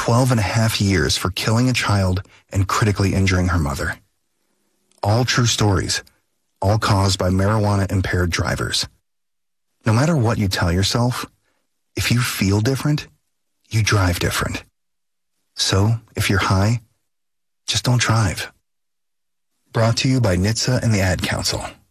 12 and a half years for killing a child and critically injuring her mother. All true stories, all caused by marijuana-impaired drivers. No matter what you tell yourself, if you feel different, you drive different. So, if you're high, just don't drive. Brought to you by NHTSA and the Ad Council.